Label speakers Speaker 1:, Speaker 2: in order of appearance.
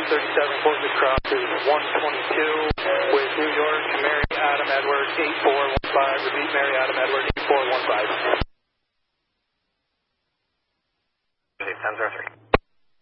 Speaker 1: 237 Fort Cross is 122 with New York, Mary Adam Edward 8415. Repeat, Mary Adam Edward 8415.
Speaker 2: 1003.